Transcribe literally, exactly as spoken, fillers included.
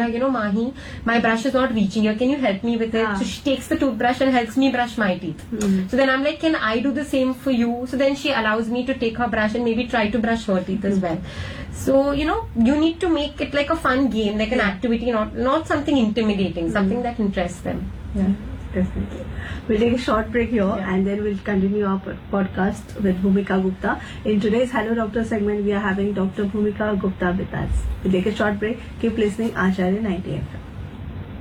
her, you know, Mahi, my brush is not reaching here. Can you help me with it? Ah. So she takes the toothbrush and helps me brush my teeth. Mm. So then I'm like, can I do the same for you? So then she allows me to take her brush and maybe try to brush her teeth as well. So, you know, you need to make it like a fun game, like an Yeah. activity, not not something intimidating, something that interests them. Yeah. Definitely. We'll take a short break here Yeah. and then we'll continue our pod- podcast with Bhumika Gupta. In today's Hello Doctor segment, we are having Doctor Bhumika Gupta with us. We'll take a short break. Keep listening, Acharya ninety F M.